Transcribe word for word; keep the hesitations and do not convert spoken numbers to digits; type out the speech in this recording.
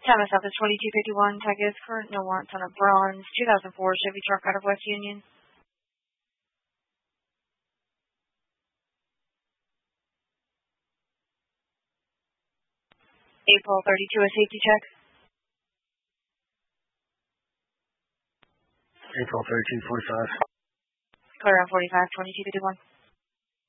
Time of South is twenty-two fifty-one. Tag is current. No warrants on a bronze two thousand four Chevy truck out of West Union. April thirty-two, a safety check. April thirty-two forty-five. Clear on forty-five, twenty-two fifty-one.